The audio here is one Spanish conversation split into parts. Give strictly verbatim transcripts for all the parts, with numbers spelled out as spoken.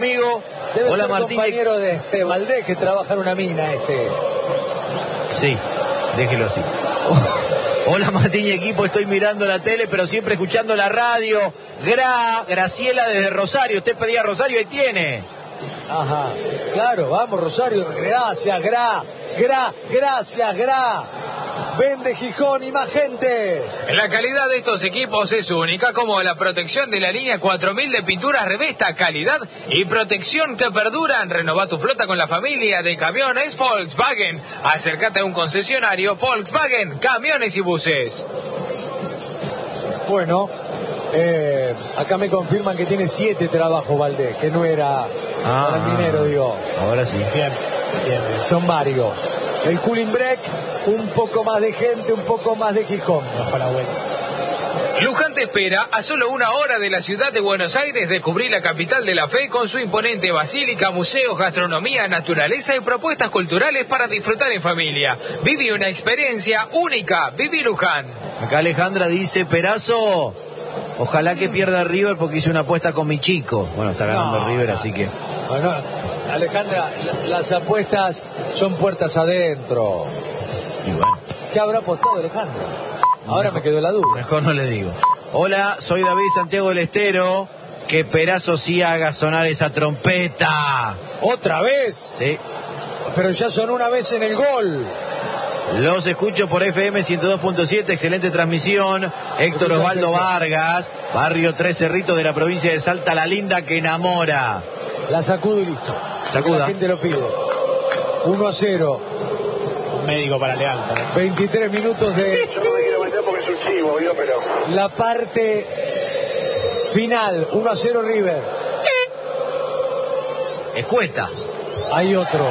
Amigo, debe hola ser Martín, compañero de este Valdés que trabaja en una mina este. Sí, déjelo así. Hola Martín y equipo, estoy mirando la tele, pero siempre escuchando la radio. Gra, Graciela desde Rosario, usted pedía Rosario y tiene. Ajá, claro, vamos Rosario, gracias, Gra, Gra, gracias, Gra. Vende Gijón y más gente. La calidad de estos equipos es única, como la protección de la línea cuatro mil de pinturas Revesta, calidad y protección que perduran. Renova tu flota con la familia de camiones Volkswagen. Acércate a un concesionario Volkswagen, camiones y buses. Bueno, eh, acá me confirman que tiene siete trabajos Valdés, que no era ah, para el dinero, digo. Ahora sí. Bien, bien, son varios. El cooling break, un poco más de gente, un poco más de Gijón. Bajo la vuelta. Luján te espera a solo una hora de la ciudad de Buenos Aires, descubrir la capital de la fe con su imponente basílica, museos, gastronomía, naturaleza y propuestas culturales para disfrutar en familia. Viví una experiencia única, viví Luján. Acá Alejandra dice, Perazo, ojalá que pierda River porque hice una apuesta con mi chico. Bueno, está ganando no, River, no. así que... Bueno, Alejandra, las apuestas son puertas adentro. Y bueno. ¿Qué habrá apostado Alejandra? Ahora mejor, me quedó la duda. Mejor no le digo. Hola, soy David Santiago del Estero. Que Perazo sí haga sonar esa trompeta. ¿Otra vez? Sí. Pero ya sonó una vez en el gol. Los escucho por F M ciento dos punto siete, excelente transmisión. Héctor Osvaldo Vargas, barrio Tres Cerritos de la provincia de Salta, la linda que enamora. La sacudo y listo. Sacuda. La gente lo pide. uno a cero. Un médico para Alianza. ¿eh? veintitrés minutos de... Yo no me quiero meter porque es un chivo, ¿vio? Pero... La parte final. uno a cero River. Escueta. Hay otro.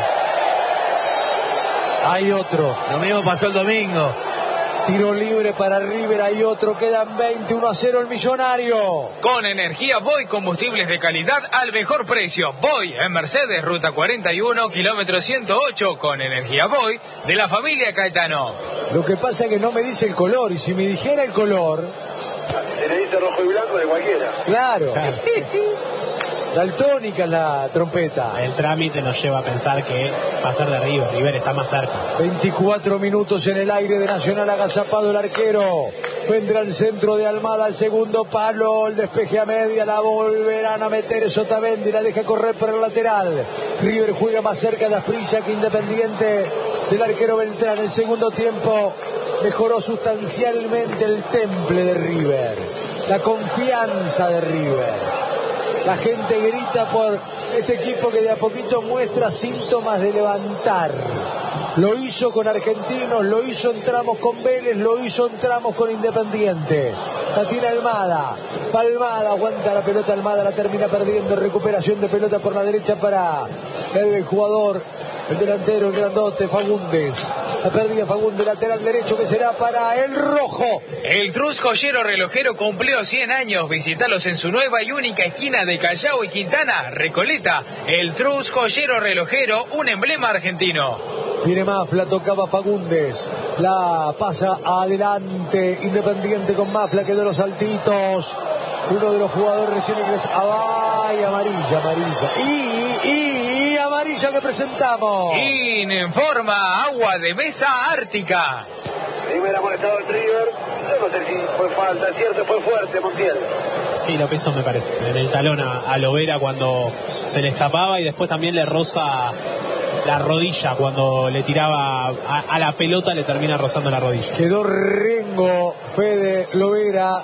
Hay otro. Lo mismo pasó el domingo. Tiro libre para River, hay otro, quedan veinte, uno a cero el Millonario. Con energía Voy, combustibles de calidad al mejor precio. Voy en Mercedes, ruta cuarenta y uno, kilómetro ciento ocho, con energía Voy de la familia Caetano. Lo que pasa es que no me dice el color, y si me dijera el color... Se le dice rojo y blanco de cualquiera. Claro. Daltónica la trompeta. El trámite nos lleva a pensar que va a ser de River. River está más cerca. veinticuatro minutos en el aire de Nacional, agazapado el arquero. Vendrá el centro de Almada al segundo palo. El despeje a media, la volverán a meter Sotamendi, la deja correr por el lateral. River juega más cerca de Asprilla que Independiente del arquero Beltrán. El segundo tiempo mejoró sustancialmente el temple de River. La confianza de River. La gente grita por este equipo que de a poquito muestra síntomas de levantar. Lo hizo con Argentinos, lo hizo en tramos con Vélez, lo hizo en tramos con Independiente. La tiene Almada. Palmada, aguanta la pelota Almada, la termina perdiendo. Recuperación de pelota por la derecha para el jugador, el delantero, el grandote, Fagundes. La pérdida Fagundes, lateral derecho, que será para el rojo. El Trus Joyero Relojero cumplió cien años. Visítalos en su nueva y única esquina de Callao y Quintana, Recoleta. El Trus Joyero Relojero, un emblema argentino. Viene Mafla, tocaba Fagundes. La pasa adelante. Independiente con Mafla, quedó los saltitos. Uno de los jugadores recién ingresados. ¡Ay, amarilla, amarilla! Y, y, y amarilla que presentamos. Informa agua de mesa ártica. River ha molestado al River. Yo no sé si fue falta, cierto, fue fuerte, Montiel. Sí, lo pisó me parece. En el talón a, a Lovera cuando se le escapaba y después también le roza la rodilla cuando le tiraba a, a la pelota, le termina rozando la rodilla. Quedó Rengo, Fede Lovera.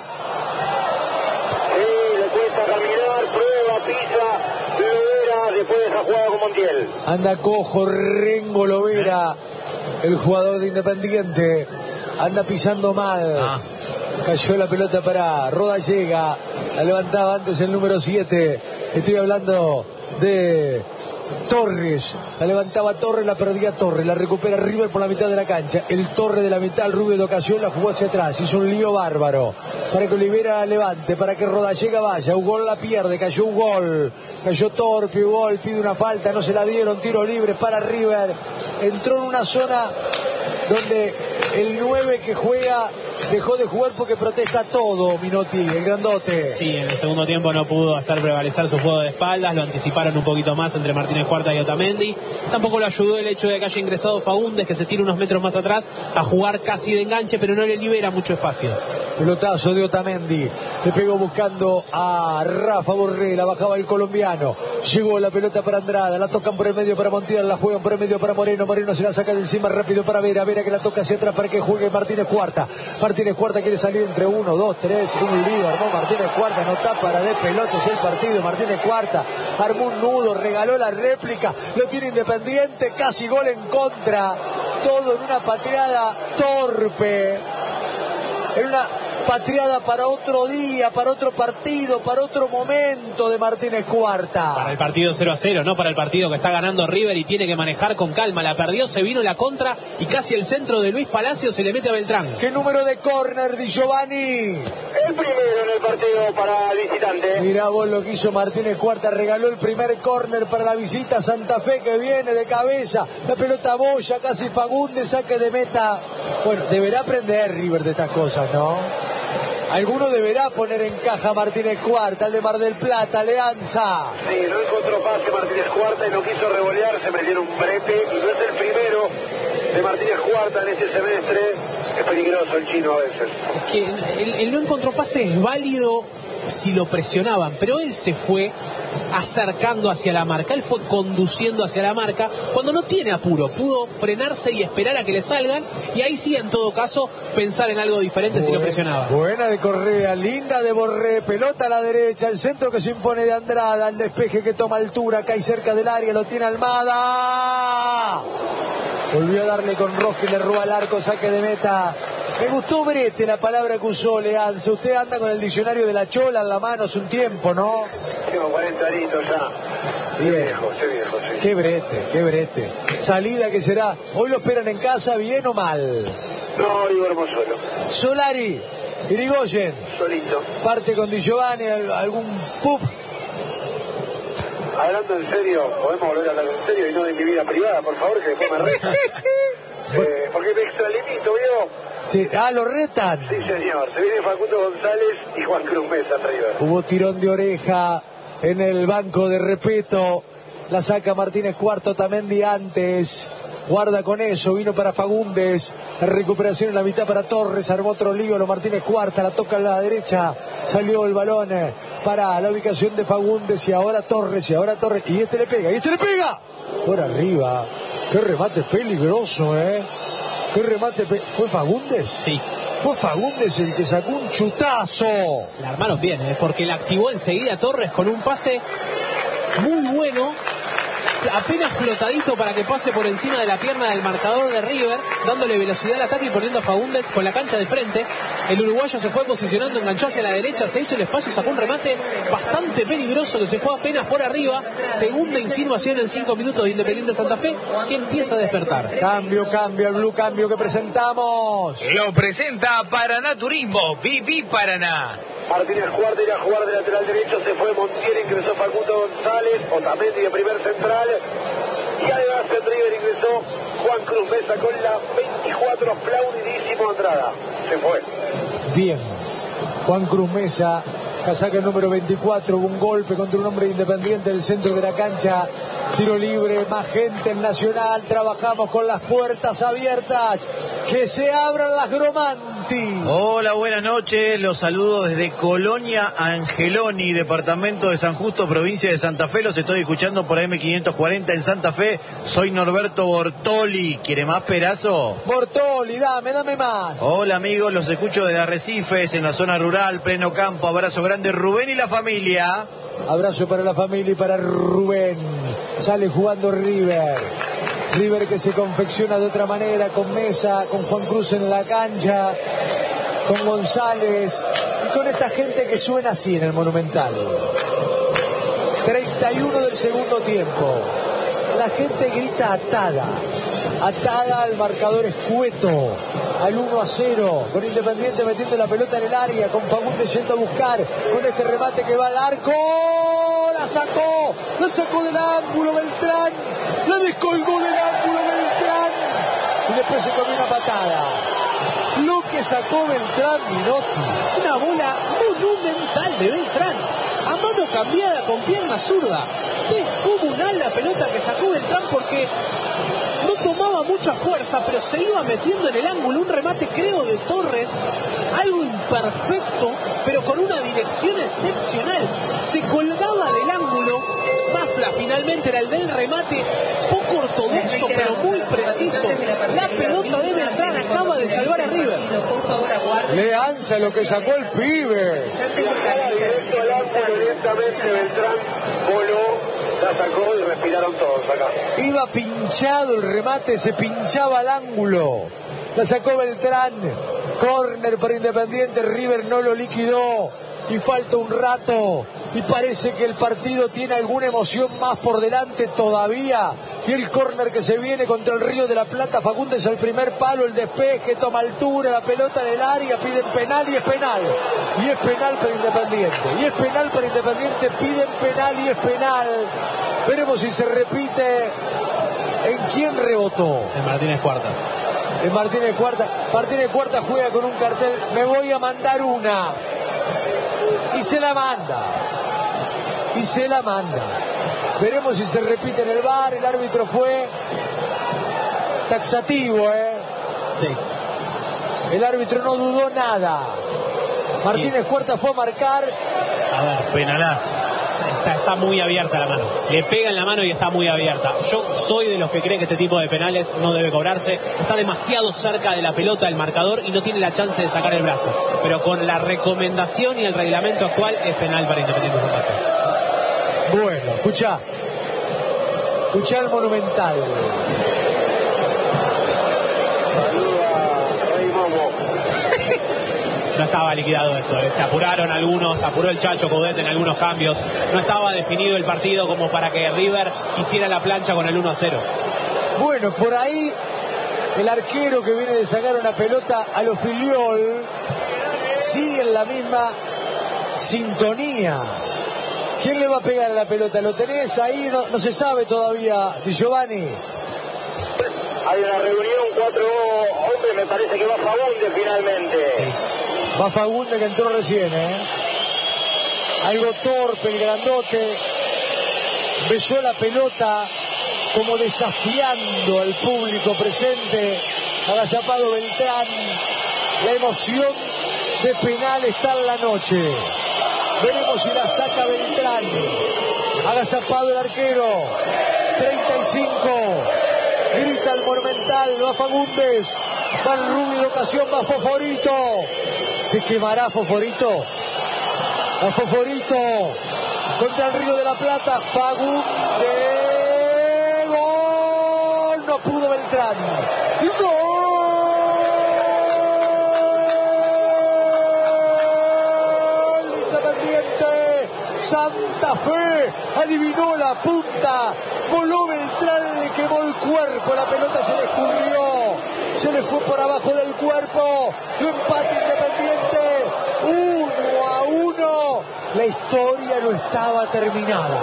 Sí, le cuesta caminar, prueba, pisa, Lovera, después deja jugada con Montiel. Anda cojo Rengo Lovera, el jugador de Independiente. Anda pisando mal. Ah. Cayó la pelota para Rodallega. La levantaba antes el número siete. Estoy hablando de Torres. La levantaba Torres, la perdía Torres. La recupera River por la mitad de la cancha. El Torre de la mitad, el Rubio de ocasión, la jugó hacia atrás. Hizo un lío bárbaro. Para que Olivera la levante, para que Rodallega vaya. Ugol la pierde, cayó Ugol. Cayó Torpe, Ugol pide una falta, no se la dieron. Tiro libre para River. Entró en una zona donde el nueve que juega dejó de jugar porque protesta todo Minotti, el grandote. Sí, en el segundo tiempo no pudo hacer prevalecer su juego de espaldas, lo anticiparon un poquito más entre Martínez Cuarta y Otamendi. Tampoco lo ayudó el hecho de que haya ingresado Faúndez, que se tira unos metros más atrás a jugar casi de enganche, pero no le libera mucho espacio. Pelotazo de Otamendi, le pegó buscando a Rafa Borré, la bajaba el colombiano, llegó la pelota para Andrada, la tocan por el medio para Montiel, la juegan por el medio para Moreno, Moreno se la saca de encima rápido para Vera, Vera que la toca hacia atrás para que juegue Martínez Cuarta, Martínez Cuarta quiere salir entre uno, dos, tres, un lío, armó Martínez Cuarta, no está para de pelotas el partido, Martínez Cuarta armó un nudo, regaló la réplica, lo tiene Independiente, casi gol en contra, todo en una pateada torpe, en una patriada para otro día, para otro partido, para otro momento de Martínez Cuarta. Para el partido cero a cero, no para el partido que está ganando River y tiene que manejar con calma. La perdió, se vino la contra y casi el centro de Luis Palacio se le mete a Beltrán. ¿Qué número de córner, Di Giovanni? El primero en el partido para el visitante. Mirá vos lo que hizo Martínez Cuarta, regaló el primer córner para la visita Santa Fe que viene de cabeza. La pelota boya, casi Fagundes, saque de meta. Bueno, deberá aprender River de estas cosas, ¿no? Alguno deberá poner en caja Martínez Cuarta, el de Mar del Plata, Alianza. Sí, no encontró pase Martínez Cuarta y no quiso revolear, se metió en un brete y no es el primero de Martínez Cuarta en este semestre. Es peligroso el chino a veces. Es que el, el no encontró pase es válido si lo presionaban, pero él se fue acercando hacia la marca, él fue conduciendo hacia la marca cuando no tiene apuro, pudo frenarse y esperar a que le salgan y ahí sí en todo caso pensar en algo diferente. Buena, si lo presionaba. Buena de Correa, linda de Borré, pelota a la derecha, el centro que se impone de Andrada, el despeje que toma altura, cae cerca del área, lo tiene Almada, volvió a darle con Roque, le roba el arco, saque de meta. Me gustó Brete, la palabra que usó Leanza. Usted anda con el diccionario de la Chola en la mano hace un tiempo, ¿no? Tengo cuarenta añitos ya. Bien. Qué viejo, qué viejo, sí. Qué Brete, qué Brete. Salida que será. ¿Hoy lo esperan en casa, bien o mal? No, digo solo. Solari, Irigoyen. Solito. Parte con Di Giovanni, algún puff. Hablando en serio, podemos volver a hablar en serio y no de mi vida privada, por favor, que después me reta. eh, porque me extralimito, ¿vio? Sí. Ah, lo retan. Sí, señor. Se viene Facundo González y Juan Cruz Mesa en River. Hubo tirón de oreja en el banco de Repeto. La saca Martínez Cuarta, Otamendi antes. Guarda con eso, vino para Fagundes. La recuperación en la mitad para Torres. Armó otro lío, lo Martínez Cuarta, la toca a la derecha. Salió el balón para la ubicación de Fagundes. Y ahora Torres, y ahora Torres. Y este le pega, y este le pega. Por arriba. Qué remate peligroso, ¿eh? ¿Qué remate? Pe... ¿Fue Fagundes? Sí. Fue Fagundes el que sacó un chutazo. La armaron bien, ¿eh? Porque la activó enseguida Torres con un pase muy bueno, apenas flotadito para que pase por encima de la pierna del marcador de River, dándole velocidad al ataque y poniendo a Fagundes con la cancha de frente. El uruguayo se fue posicionando, enganchó hacia la derecha, se hizo el espacio y sacó un remate bastante peligroso que se fue apenas por arriba. Segunda insinuación en cinco minutos de Independiente Santa Fe, que empieza a despertar. Cambio, cambio, el blue cambio que presentamos. Lo presenta Paraná Turismo, Viví Paraná. Martínez Cuarta irá a jugar de lateral derecho, se fue Montiel, ingresó Facundo González, Otamendi de primer central, y además en River ingresó Juan Cruz Mesa con la veinticuatro, aplaudidísimo Andrada, se fue. Bien, Juan Cruz Mesa, casaca número veinticuatro, hubo un golpe contra un hombre Independiente del centro de la cancha, tiro libre, más gente en Nacional, trabajamos con las puertas abiertas, que se abran las Gromanti. Hola, buenas noches, los saludo desde Colonia Angeloni, departamento de San Justo, provincia de Santa Fe, los estoy escuchando por eme quinientos cuarenta en Santa Fe, soy Norberto Bortoli, ¿quiere más perazo? Bortoli, dame, dame más. Hola amigos, los escucho desde Arrecifes, en la zona rural, pleno campo, abrazo grande, Rubén y la familia. Abrazo para la familia y para Rubén. Sale jugando River. River que se confecciona de otra manera, con Mesa, con Juan Cruz en la cancha, con González y con esta gente que suena así en el Monumental. treinta y uno del segundo tiempo. La gente grita atada. Atada al marcador escueto, al uno a cero, con Independiente metiendo la pelota en el área, con Fagundes yendo a buscar, con este remate que va al arco, la sacó, la sacó del ángulo Beltrán, la descolgó del ángulo Beltrán, y después se comió una patada. Lo que que sacó Beltrán, Minotti. Una bola monumental de Beltrán. A mano cambiada con pierna zurda. Descomunal la pelota que sacó Beltrán porque no tomaba mucha fuerza, pero se iba metiendo en el ángulo. Un remate, creo, de Torres. Algo imperfecto, pero con una dirección excepcional. Se colgaba del ángulo. Mafla finalmente era el del remate. Poco ortodoxo, pero muy preciso. La pelota de Beltrán acaba de salvar a River. Leanza lo que sacó el pibe. Directo al ángulo, directamente Beltrán voló. La sacó y respiraron todos acá. Iba pinchado el remate, se pinchaba al ángulo. La sacó Beltrán. Córner para Independiente. River no lo liquidó. Y falta un rato. Y parece que el partido tiene alguna emoción más por delante todavía. Y el córner que se viene contra el Río de la Plata. Fagundes al primer palo, el despeje, toma altura, la pelota en el área, piden penal y es penal. Y es penal para Independiente. Y es penal para Independiente, piden penal y es penal. Veremos si se repite. ¿En quién rebotó? En Martínez Cuarta. En Martínez Cuarta. Martínez Cuarta juega con un cartel. Me voy a mandar una. Y se la manda. Y se la manda. Veremos si se repite en el V A R. El árbitro fue taxativo, ¿eh? Sí. El árbitro no dudó nada. Martínez Cuarta fue a marcar. A ver, Penalazo. Está, está muy abierta la mano. Le pega en la mano y está muy abierta. Yo soy de los que cree que este tipo de penales no debe cobrarse. Está demasiado cerca de la pelota del marcador y no tiene la chance de sacar el brazo. Pero con la recomendación y el reglamento actual es penal para Independiente Santa Fe. Bueno, escuchá. Escuchá el Monumental. No estaba liquidado esto, ¿eh? Se apuraron algunos, apuró el Chacho Coudet en algunos cambios. No estaba definido el partido como para que River hiciera la plancha con el uno a cero. Bueno, por ahí el arquero que viene de sacar una pelota a los Filiol sigue en la misma sintonía. ¿Quién le va a pegar a la pelota? ¿Lo tenés ahí? No, no se sabe todavía, Di Giovanni. Hay una reunión, cuatro hombres, me parece que va Fagundes finalmente. Sí. Va Fagundes que entró recién, ¿eh? Algo torpe, el grandote. Besó la pelota como desafiando al público presente. Agazapado Beltrán. La emoción de penal está en la noche. Veremos si la saca Beltrán. Agazapado el arquero. treinta y cinco. Grita el Monumental. Va Fagundes. Va el Rubio de ocasión. Va Foforito. ¿Se quemará Foforito? A Foforito contra el Río de la Plata. Fagundes. Gol. No pudo Beltrán. Gol. Independiente Santa Fe. Adivinó la punta. Voló Beltrán. Le quemó el cuerpo. La pelota se le escurrió. Se le fue por abajo del cuerpo. Empate Independiente. Uno a uno. La historia no estaba terminada.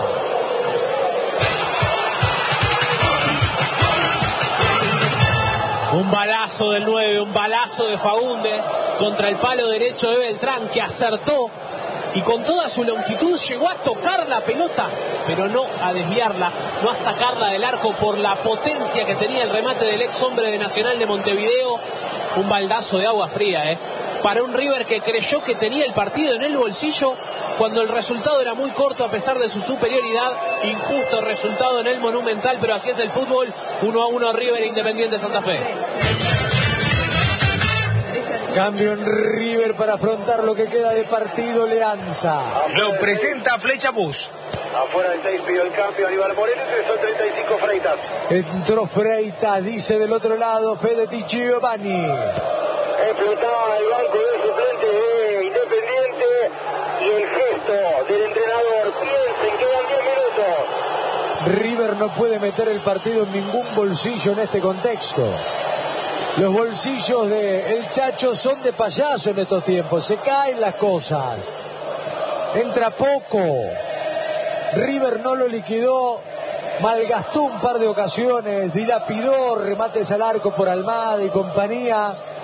Un balazo del nueve, un balazo de Fagundes contra el palo derecho de Beltrán, que acertó y con toda su longitud llegó a tocar la pelota, pero no a desviarla, no a sacarla del arco por la potencia que tenía el remate del ex hombre de Nacional de Montevideo. Un baldazo de agua fría, ¿eh? Para un River que creyó que tenía el partido en el bolsillo cuando el resultado era muy corto a pesar de su superioridad. Injusto resultado en el Monumental, pero así es el fútbol. Uno a uno River e Independiente Santa Fe. Cambio en River para afrontar lo que queda de partido. Leanza. Lo presenta Flecha Bus. Afuera del seis pidió el cambio Aníbal Moreno, ingresó treinta y cinco Freitas. Entró Freitas, dice del otro lado Fede Di Giovanni. Explotaba el banco de suplentes de Independiente y el gesto del entrenador. Piensen, quedan diez minutos. River no puede meter el partido en ningún bolsillo en este contexto. Los bolsillos de El Chacho son de payaso en estos tiempos. Se caen las cosas. Entra poco. River no lo liquidó. Malgastó un par de ocasiones. Dilapidó remates al arco por Almada y compañía.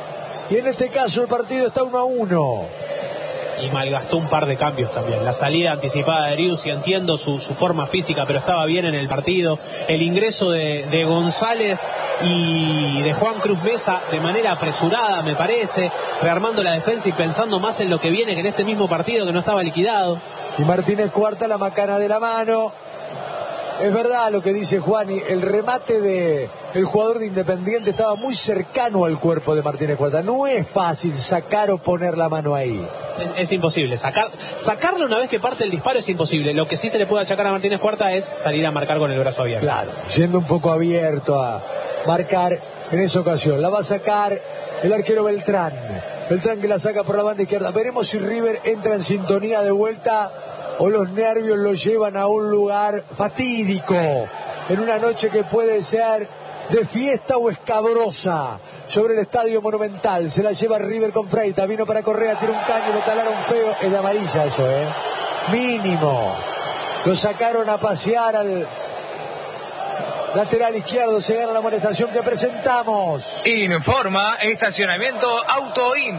Y en este caso el partido está uno a uno. Y malgastó un par de cambios también. La salida anticipada de Driussi, entiendo su, su forma física, pero estaba bien en el partido. El ingreso de, de González y de Juan Cruz Mesa de manera apresurada, me parece, rearmando la defensa y pensando más en lo que viene que en este mismo partido que no estaba liquidado. Y Martínez Cuarta, la macana de la mano. Es verdad lo que dice Juani, el remate de el jugador de Independiente estaba muy cercano al cuerpo de Martínez Cuarta. No es fácil sacar o poner la mano ahí. Es, es imposible. Sacar, sacarlo una vez que parte el disparo es imposible. Lo que sí se le puede achacar a Martínez Cuarta es salir a marcar con el brazo abierto. Claro, yendo un poco abierto a marcar en esa ocasión. La va a sacar el arquero Beltrán. Beltrán que la saca por la banda izquierda. Veremos si River entra en sintonía de vuelta o los nervios lo llevan a un lugar fatídico, en una noche que puede ser de fiesta o escabrosa, sobre el Estadio Monumental. Se la lleva River con Freitas, vino para Correa, tiene un caño, lo talaron feo, es de amarilla eso, eh, mínimo. Lo sacaron a pasear al lateral izquierdo, se gana la amonestación que presentamos. Informa estacionamiento Autoin.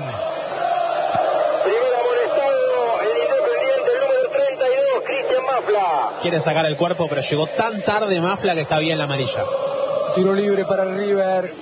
Quiere sacar el cuerpo, pero llegó tan tarde Mafla que está bien la amarilla. Tiro libre para River.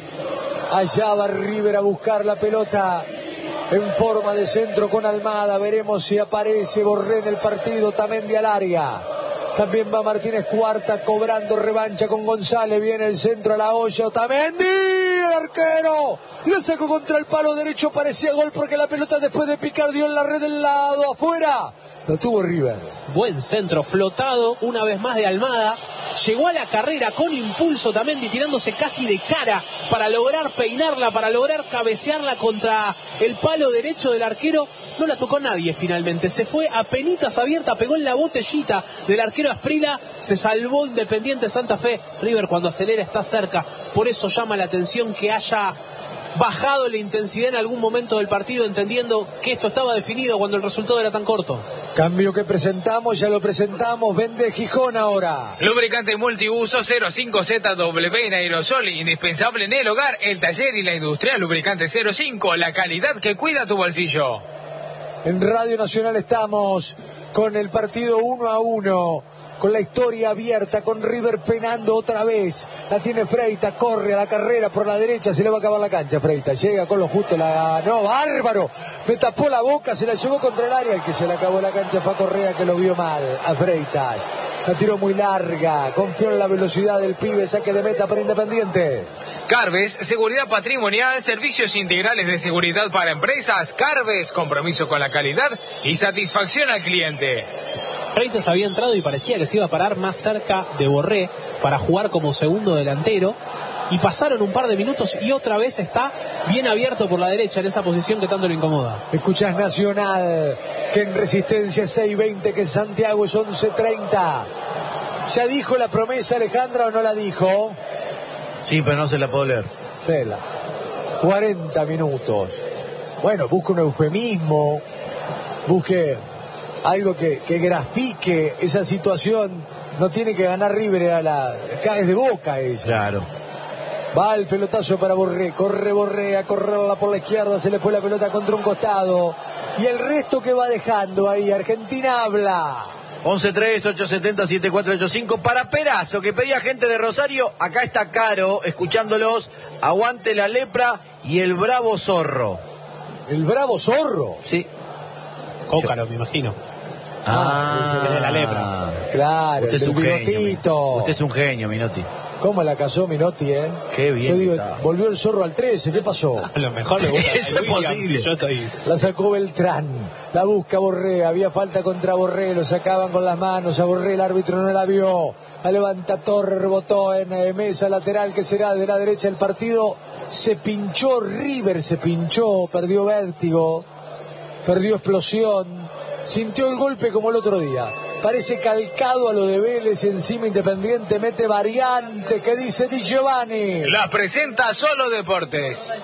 Allá va River a buscar la pelota en forma de centro con Almada. Veremos si aparece Borré en el partido. Tamendi al área. También va Martínez Cuarta cobrando revancha con González. Viene el centro a la olla. Tamendi, el arquero. Le sacó contra el palo derecho. Parecía gol porque la pelota después de picar dio en la red del lado. Afuera. Lo tuvo River. Buen centro flotado, una vez más de Almada. Llegó a la carrera con impulso también, tirándose casi de cara para lograr peinarla, para lograr cabecearla contra el palo derecho del arquero. No la tocó nadie finalmente. Se fue a penitas abierta, pegó en la botellita del arquero Asprila. Se salvó Independiente Santa Fe. River cuando acelera está cerca. Por eso llama la atención que haya bajado la intensidad en algún momento del partido, entendiendo que esto estaba definido cuando el resultado era tan corto. Cambio que presentamos, ya lo presentamos, vende Gijón ahora. Lubricante multiuso cero cinco Z W en aerosol, indispensable en el hogar, el taller y la industria. Lubricante cero cinco, la calidad que cuida tu bolsillo. En Radio Nacional estamos con el partido uno a uno, con la historia abierta, con River penando otra vez. La tiene Freitas, corre a la carrera por la derecha, se le va a acabar la cancha Freitas. Llega con lo justo, la ganó, bárbaro. Me tapó la boca, se la llevó contra el área. El que se le acabó la cancha fue a Correa, que lo vio mal a Freitas. La tiró muy larga, confió en la velocidad del pibe, saque de meta para Independiente. Carves, seguridad patrimonial, servicios integrales de seguridad para empresas. Carves, compromiso con la calidad y satisfacción al cliente. Freitas había entrado y parecía que se iba a parar más cerca de Borré para jugar como segundo delantero, y pasaron un par de minutos y otra vez está bien abierto por la derecha en esa posición que tanto le incomoda. Escuchás Nacional, que en Resistencia es seis veinte, que en Santiago es once treinta. ¿Ya dijo la promesa Alejandra o no la dijo? Sí, pero no se la puedo leer. Tela. cuarenta minutos. Bueno, busque un eufemismo, busque algo que, que grafique esa situación. No tiene que ganar River, a la, es de Boca ella. Claro. Va el pelotazo para Borré, corre Borré a correrla por la izquierda, se le fue la pelota contra un costado. Y el resto que va dejando ahí, Argentina habla. once tres, ocho siete cero, siete cuatro ocho cinco para Perazo, que pedía gente de Rosario. Acá está Caro, escuchándolos. Aguante la lepra y el bravo zorro. ¿El bravo zorro? Sí. Cócaro, me imagino. Ah, es de la lepra. Claro, usted es el un genio. bigotito. Usted es un genio, Minotti. ¿Cómo la casó Minotti, eh? Qué bien. Yo digo, está. volvió el zorro al trece, ¿qué pasó? A lo mejor le gusta. Eso es posible. Yo estoy... La sacó Beltrán, la busca Borré, había falta contra Borré, lo sacaban con las manos a Borré, el árbitro no la vio, la levanta Torre, rebotó en eh, mesa lateral, que será de la derecha del partido. Se pinchó River, se pinchó, perdió vértigo, perdió explosión, sintió el golpe como el otro día. Parece calcado a lo de Vélez, y encima Independiente mete variante, que dice Di Giovanni. La presenta Solo Deportes. Se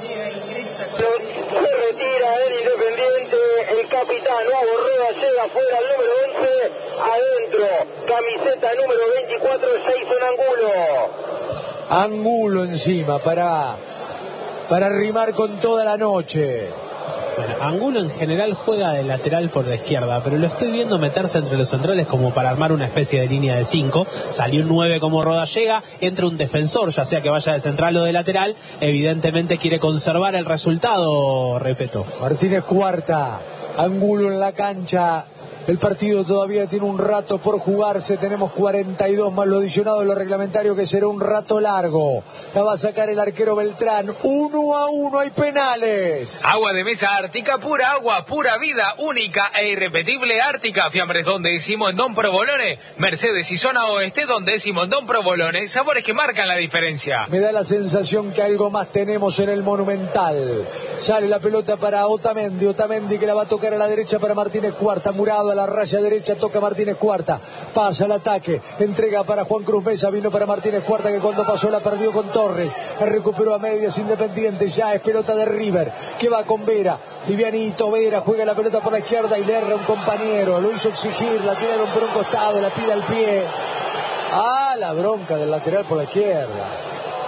retira el Independiente, el capitán Borrega llega fuera al número once, adentro, camiseta número veinticuatro, Jason Angulo. Angulo encima para para rimar con toda la noche. Bueno, Angulo en general juega de lateral por la izquierda, pero lo estoy viendo meterse entre los centrales como para armar una especie de línea de cinco. Salió un nueve como Rodallega, entra un defensor, ya sea que vaya de central o de lateral. Evidentemente quiere conservar el resultado, repito. Martínez Cuarta, Angulo en la cancha. El partido todavía tiene un rato por jugarse. Tenemos cuarenta y dos más lo adicionado de lo reglamentario, que será un rato largo. La va a sacar el arquero Beltrán. Uno a uno, hay penales. Agua de mesa Ártica, pura agua, pura vida, única e irrepetible Ártica. Fiambres donde decimos en Don Provolone. Mercedes y zona oeste donde decimos en Don Provolone. Sabores que marcan la diferencia. Me da la sensación que algo más tenemos en el Monumental. Sale la pelota para Otamendi. Otamendi que la va a tocar a la derecha para Martínez Cuarta. Murado a la raya derecha, toca Martínez Cuarta, pasa al ataque, entrega para Juan Cruz Mesa, vino para Martínez Cuarta, que cuando pasó la perdió con Torres, la recuperó a medias Independiente, ya es pelota de River, que va con Vera, livianito Vera, juega la pelota por la izquierda y le erra un compañero, lo hizo exigir, la tiraron por un costado, la pide al pie. Ah, la bronca del lateral por la izquierda.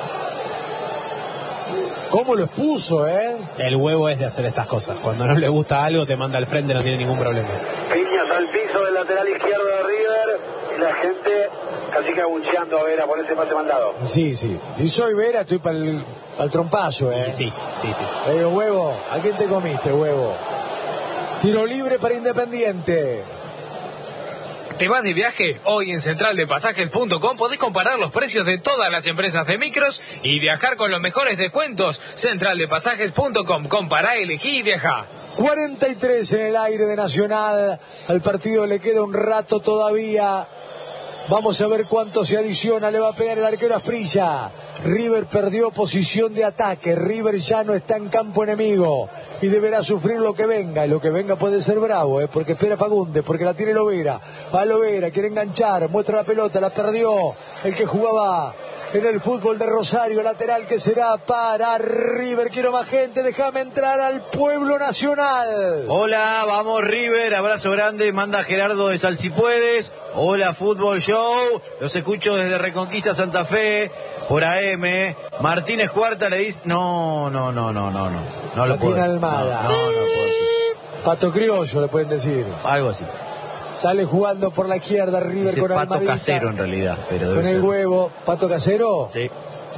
¿Cómo lo expuso, eh? El huevo es de hacer estas cosas. Cuando no le gusta algo, te manda al frente, no tiene ningún problema. Piñas al piso del lateral izquierdo de River y la gente casi que abucheando a Vera por ese pase mandado. Sí, sí. Si soy Vera, estoy para el, el trompazo, eh. Sí, sí, sí. sí. Pero, huevo, ¿a quién te comiste, huevo? Tiro libre para Independiente. ¿Te vas de viaje? Hoy en central de pasajes punto com podés comparar los precios de todas las empresas de micros y viajar con los mejores descuentos. central de pasajes punto com. Compará, elegí y viajá. cuarenta y tres en el aire de Nacional. Al partido le queda un rato todavía. Vamos a ver cuánto se adiciona. Le va a pegar el arquero Asprilla. River perdió posición de ataque. River ya no está en campo enemigo y deberá sufrir lo que venga. Y lo que venga puede ser bravo, ¿eh? Porque espera Fagundes, porque la tiene Lovera. Va Lovera, quiere enganchar, muestra la pelota, la perdió el que jugaba en el fútbol de Rosario, lateral que será para River. Quiero más gente, déjame entrar al pueblo nacional. Hola, vamos River, abrazo grande, manda Gerardo de Sal si puedes. Hola Fútbol Show, los escucho desde Reconquista Santa Fe, por A M. Martínez Cuarta le dice, no, no, no, no, no, no, no lo puedo decir. Almada. No, no, no lo puedo decir. Pato Criollo le pueden decir. Algo así. Sale jugando por la izquierda River Dice con Pato Almadita. Casero en realidad, pero debe Con el ser. huevo, Pato Casero. Sí.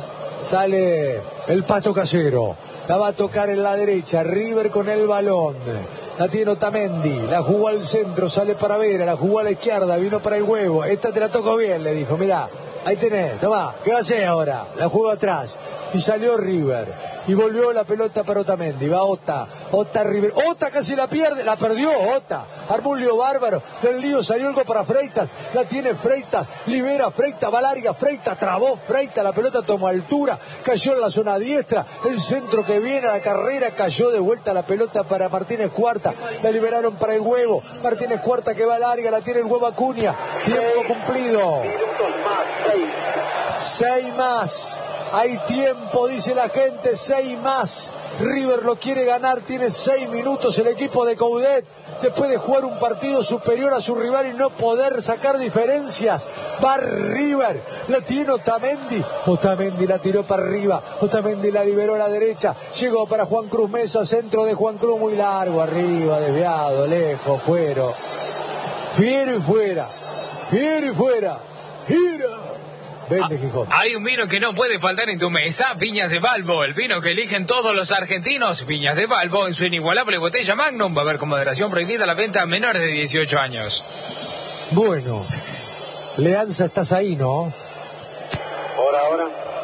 Sale el Pato Casero. La va a tocar en la derecha. River con el balón. La tiene Otamendi. La jugó al centro. Sale para Vera. La jugó a la izquierda. Vino para el huevo. Esta te la tocó bien, le dijo. Mirá, ahí tenés. Tomá. ¿Qué va a hacer ahora? La jugó atrás. Y salió River. Y volvió la pelota para Otamendi. Va Ota. Ota River. Ota casi la pierde. La perdió Ota. Armó un lío bárbaro. Del lío salió algo para Freitas. La tiene Freitas. Libera Freitas. Va larga Freitas. Trabó Freitas. La pelota tomó altura. Cayó en la zona diestra. El centro que viene a la carrera. Cayó de vuelta la pelota para Martínez Cuarta. La liberaron para el huevo. Martínez Cuarta que va larga. La tiene el huevo Acuña. Tiempo cumplido. Minutos más, seis. Seis más. Hay tiempo, dice la gente, seis más. River lo quiere ganar, tiene seis minutos el equipo de Coudet. Después de jugar un partido superior a su rival y no poder sacar diferencias. Va River, la tiene Otamendi. Otamendi la tiró para arriba. Otamendi la liberó a la derecha. Llegó para Juan Cruz Mesa, centro de Juan Cruz muy largo, arriba, desviado, lejos, fuera. Fiero y fuera. Fiero y fuera. Gira. Vende, Gijón. Hay un vino que no puede faltar en tu mesa, Viñas de Balbo, el vino que eligen todos los argentinos. Viñas de Balbo en su inigualable botella Magnum. Va a haber con moderación prohibida la venta a menores de dieciocho años. Bueno, Leanza, estás ahí, ¿no? Por ahora.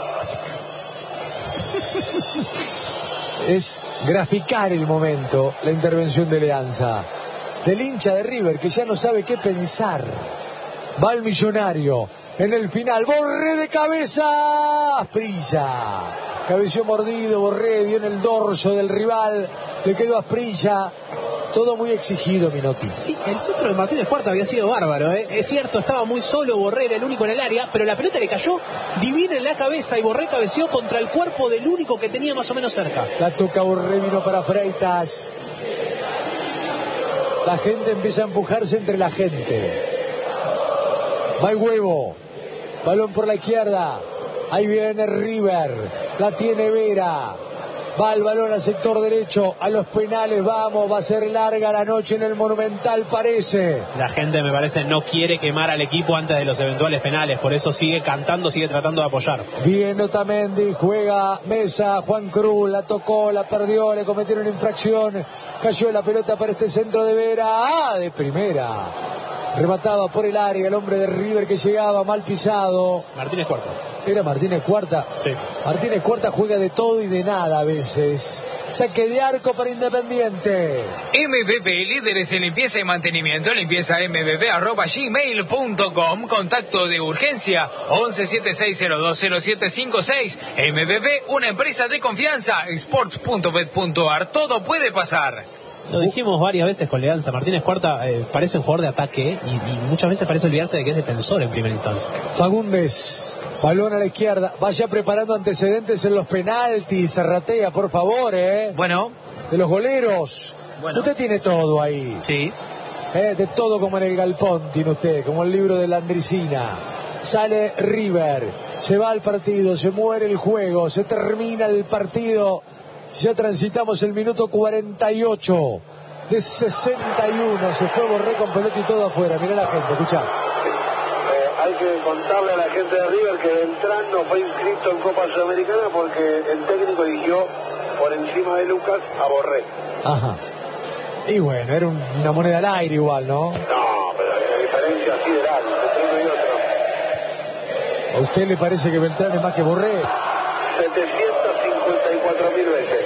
Es graficar el momento, la intervención de Leanza. Del hincha de River que ya no sabe qué pensar. Va el millonario. En el final, Borré de cabeza. Asprilla. Cabeció mordido, Borré dio en el dorso del rival. Le quedó Asprilla. Todo muy exigido, Minotti. Sí, el centro de Martínez Cuarta había sido bárbaro, ¿eh? Es cierto, estaba muy solo, Borré era el único en el área, pero la pelota le cayó divina en la cabeza y Borré cabeció contra el cuerpo del único que tenía más o menos cerca. La toca Borré, vino para Freitas. La gente empieza a empujarse entre la gente. Va el huevo. Balón por la izquierda. Ahí viene River. La tiene Vera. Va el balón al sector derecho, a los penales, vamos, va a ser larga la noche en el Monumental, parece. La gente, me parece, no quiere quemar al equipo antes de los eventuales penales, por eso sigue cantando, sigue tratando de apoyar. Bien Otamendi, juega Mesa, Juan Cruz, la tocó, la perdió, le cometieron infracción, cayó la pelota para este centro de Vera, ¡ah! De primera. Remataba por el área el hombre de River que llegaba mal pisado. Martínez Cuarta. ¿Era Martínez Cuarta? Sí. Martínez Cuarta juega de todo y de nada a veces. Saque de arco para Independiente. M V P, líderes en limpieza y mantenimiento, limpieza m v p arroba gmail punto com, contacto de urgencia once siete seis cero dos cero siete cinco seis. M V P, una empresa de confianza, sports punto bet punto a r, todo puede pasar. Lo dijimos varias veces con Leanza, Martínez Cuarta eh, parece un jugador de ataque y, y muchas veces parece olvidarse de que es defensor en primera instancia. Fagundes, balón a la izquierda, vaya preparando antecedentes en los penaltis, Zarratea, por favor, ¿eh? Bueno. De los goleros. Bueno. Usted tiene todo ahí. Sí. Eh, de todo como en el galpón tiene usted, como el libro de la Andricina. Sale River, se va al partido, se muere el juego, se termina el partido. Ya transitamos el minuto cuarenta y ocho de sesenta y uno. Se fue Borré con pelota y todo afuera. Mirá la gente, escuchá. Eh, hay que contarle a la gente de River que Beltrán no fue inscrito en Copa Sudamericana porque el técnico eligió por encima de Lucas a Borré. Ajá. Y bueno, era un, una moneda al aire igual, ¿no? No, pero hay una diferencia sideral entre uno y otro. ¿A usted le parece que Beltrán es más que Borré? setecientas cincuenta y cuatro mil veces.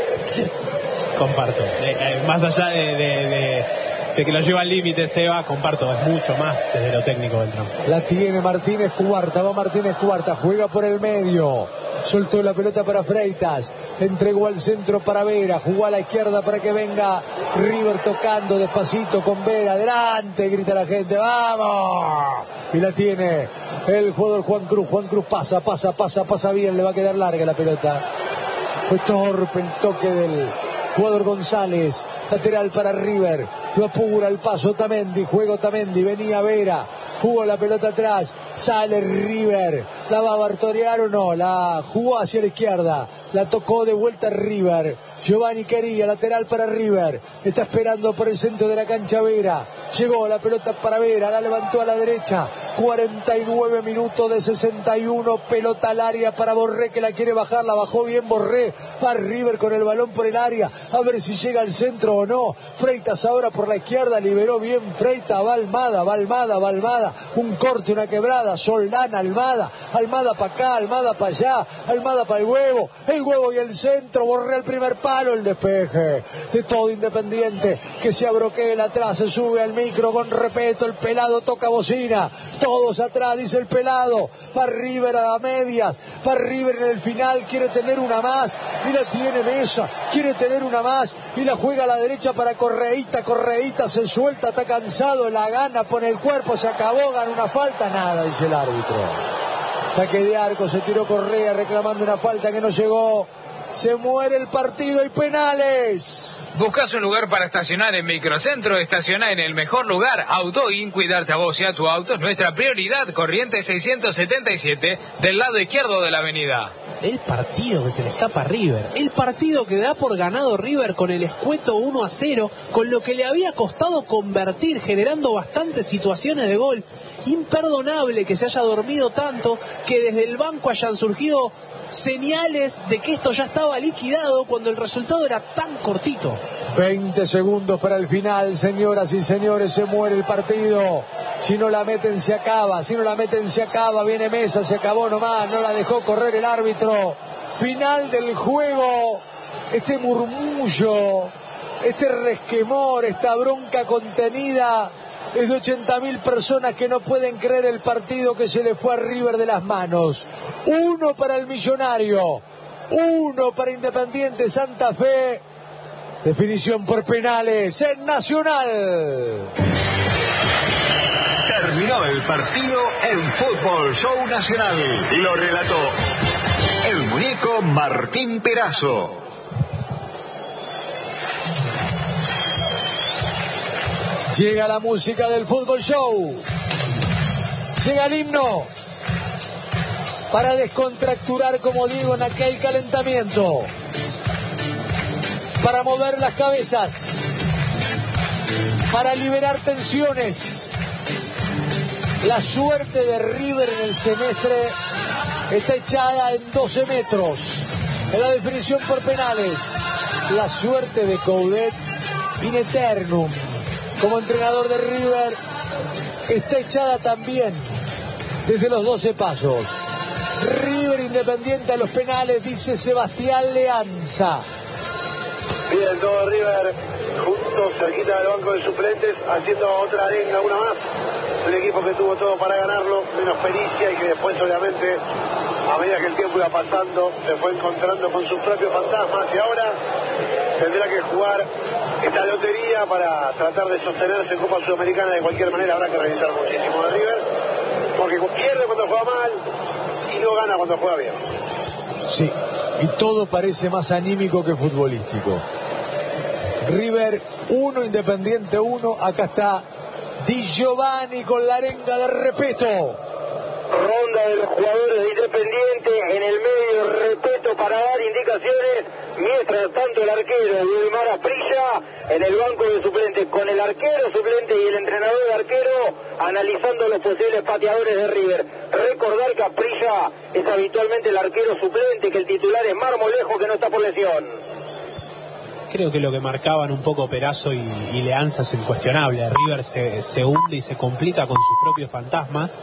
Comparto. Eh, eh, más allá de, de, de, de que lo lleva al límite, Seba, comparto, es mucho más desde lo técnico Beltrán. La tiene Martínez Cuarta, va Martínez Cuarta, juega por el medio. Soltó la pelota para Freitas, entregó al centro para Vera, jugó a la izquierda para que venga River tocando despacito con Vera, adelante, grita la gente, ¡vamos! Y la tiene el jugador Juan Cruz, Juan Cruz pasa, pasa, pasa, pasa bien, le va a quedar larga la pelota. Fue torpe el toque del jugador González, lateral para River, lo apura el paso Otamendi, juega Otamendi, venía Vera, jugó la pelota atrás, sale River, la va a bartorear o no, la jugó hacia la izquierda, la tocó de vuelta River, Giovanni Quería, lateral para River, está esperando por el centro de la cancha Vera, llegó la pelota para Vera, la levantó a la derecha, cuarenta y nueve minutos de sesenta y uno, pelota al área para Borré que la quiere bajar, la bajó bien Borré, va River con el balón por el área, a ver si llega al centro o no, Freitas ahora por la izquierda, liberó bien Freitas, va Almada, va Almada, va Almada, un corte, una quebrada, Soldán, Almada, Almada para acá, Almada para allá, Almada para el huevo, el huevo y el centro, Borré al primer palo, el despeje de todo Independiente, que se abroquela atrás, se sube al micro con respeto, el pelado toca bocina, todos atrás, dice el pelado, va River a medias, va River en el final, quiere tener una más, y la tiene Mesa, quiere tener una más, y la juega a la derecha para Correíta, Correíta se suelta, está cansado, la gana, pone el cuerpo, se acabó, gana una falta, nada, dice el árbitro. Saque de arco, se tiró Correa reclamando una falta que no llegó. Se muere el partido y penales. ¿Buscas un lugar para estacionar en Microcentro? Estaciona en el mejor lugar. AutoIn, cuidarte a vos y a tu auto es nuestra prioridad. Corriente seiscientos setenta y siete, del lado izquierdo de la avenida. El partido que se le escapa a River. El partido que da por ganado River con el escueto uno a cero, con lo que le había costado convertir, generando bastantes situaciones de gol. Imperdonable que se haya dormido tanto, que desde el banco hayan surgido señales de que esto ya estaba liquidado cuando el resultado era tan cortito. veinte segundos para el final, señoras y señores, se muere el partido. Si no la meten se acaba, si no la meten se acaba, viene Mesa, se acabó nomás, no la dejó correr el árbitro. Final del juego, este murmullo, este resquemor, esta bronca contenida es de ochenta mil personas que no pueden creer el partido que se le fue a River de las manos. Uno para el Millonario, uno para Independiente Santa Fe. Definición por penales en Nacional. Terminó el partido en Fútbol Show Nacional. Lo relató el muñeco Martín Perazo. Llega la música del Fútbol Show. Llega el himno para descontracturar, como digo, en aquel calentamiento. para mover las cabezas, para liberar tensiones. La suerte de River en el semestre está echada en doce metros. En la definición por penales, la suerte de Coudet in eternum como entrenador de River está echada también desde los doce pasos. River Independiente a los penales, dice Sebastián Leanza. Bien, todo River juntos, cerquita del banco de suplentes, haciendo otra arenga, una más. Un equipo que tuvo todo para ganarlo, menos pericia, y que después, obviamente, a medida que el tiempo iba pasando, se fue encontrando con sus propios fantasmas, y ahora tendrá que jugar esta lotería para tratar de sostenerse en Copa Sudamericana. De cualquier manera habrá que revisar muchísimo de River, porque pierde cuando juega mal y no gana cuando juega bien. Sí, y todo parece más anímico que futbolístico. River uno, Independiente uno. Acá está Di Giovanni con la arenga de Repetto. Ronda de los jugadores de Independiente en el medio, Repetto para dar indicaciones, mientras tanto el arquero Wilmar Asprilla en el banco de suplentes, con el arquero suplente y el entrenador de arquero analizando los posibles pateadores de River. Recordar que Asprilla es habitualmente el arquero suplente, que el titular es Marmolejo, que no está por lesión. Creo que lo que marcaban un poco Perazo y, y Leanza es incuestionable. River se, se hunde y se complica con sus propios fantasmas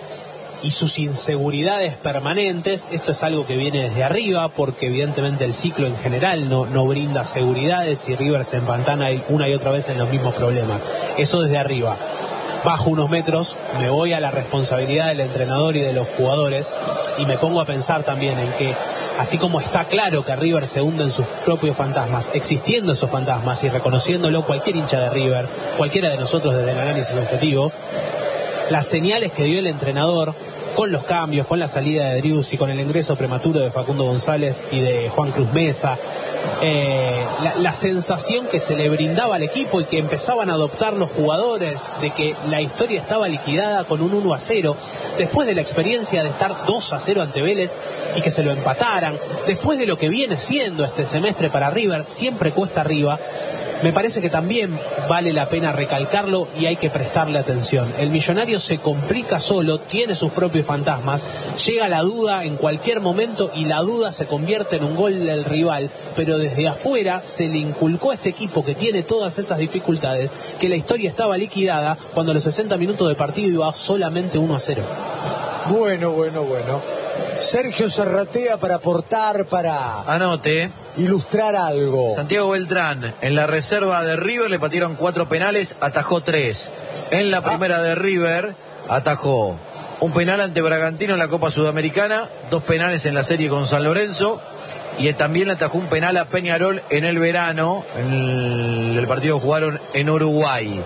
y sus inseguridades permanentes. Esto es algo que viene desde arriba, porque evidentemente el ciclo en general no, no brinda seguridades y River se empantana una y otra vez en los mismos problemas. Eso desde arriba. Bajo unos metros, me voy a la responsabilidad del entrenador y de los jugadores y me pongo a pensar también en que, así como está claro que River se hunde en sus propios fantasmas, existiendo esos fantasmas y reconociéndolo cualquier hincha de River, cualquiera de nosotros desde el análisis objetivo, las señales que dio el entrenador con los cambios, con la salida de Driussi, con el ingreso prematuro de Facundo González y de Juan Cruz Mesa, eh, la, la sensación que se le brindaba al equipo y que empezaban a adoptar los jugadores de que la historia estaba liquidada con un uno a cero, después de la experiencia de estar dos a cero ante Vélez y que se lo empataran, después de lo que viene siendo este semestre para River, siempre cuesta arriba. Me parece que también vale la pena recalcarlo y hay que prestarle atención. El Millonario se complica solo, tiene sus propios fantasmas, llega la duda en cualquier momento y la duda se convierte en un gol del rival, pero desde afuera se le inculcó a este equipo que tiene todas esas dificultades que la historia estaba liquidada cuando a los sesenta minutos de partido iba solamente uno a cero. Bueno, bueno, bueno. Sergio Serratea para aportar, para Anote. ilustrar algo. Santiago Beltrán, en la reserva de River le patearon cuatro penales, atajó tres. En la primera ah. de River atajó un penal ante Bragantino en la Copa Sudamericana, dos penales en la serie con San Lorenzo, y también le atajó un penal a Peñarol en el verano, en el, el partido que jugaron en Uruguay.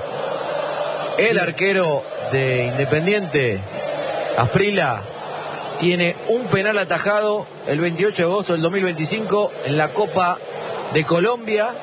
El arquero de Independiente, Asprilla, tiene un penal atajado el veintiocho de agosto del dos mil veinticinco en la Copa de Colombia.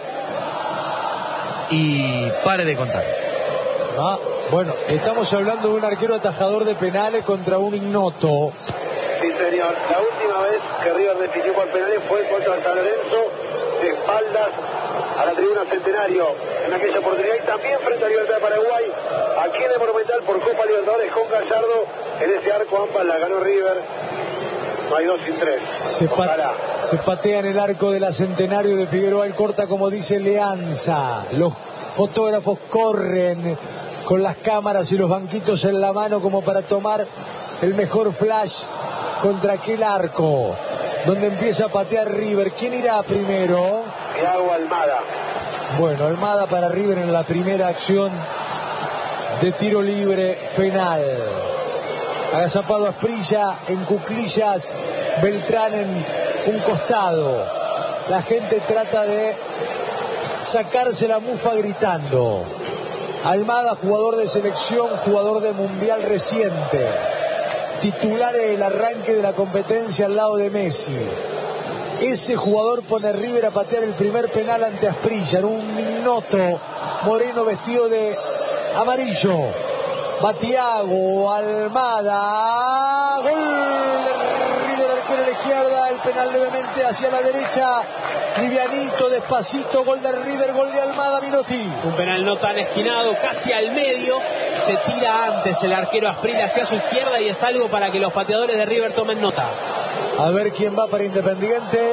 Y pare de contar. Ah, bueno, estamos hablando de un arquero atajador de penales contra un ignoto. Sí, señor. La última vez que River definió por penales fue contra San Lorenzo, de espaldas a la tribuna Centenario en aquella oportunidad, y también frente a Libertad de Paraguay, aquí en el Monumental por Copa Libertadores con Gallardo. En ese arco ambas la ganó River. No hay dos sin tres. Se, pa se patea en el arco de la Centenario de Figueroa el corta, como dice Leanza. Los fotógrafos corren con las cámaras y los banquitos en la mano como para tomar el mejor flash contra aquel arco donde empieza a patear River. ¿Quién irá primero? Thiago Almada. Bueno, Almada para River en la primera acción de tiro libre penal. Agazapado Asprilla en cuclillas, Beltrán en un costado. La gente trata de sacarse la mufa gritando. Almada, jugador de selección, jugador de mundial reciente, titular en el arranque de la competencia al lado de Messi. Ese jugador pone a River a patear el primer penal ante Asprilla, en un ignoto moreno vestido de amarillo. Va Thiago Almada, gol de River, arquero a la izquierda, el penal levemente hacia la derecha. Livianito, despacito, gol de River, gol de Almada, Minotti. Un penal no tan esquinado, casi al medio. Se tira antes el arquero Asprilla hacia su izquierda y es algo para que los pateadores de River tomen nota. A ver quién va para Independiente.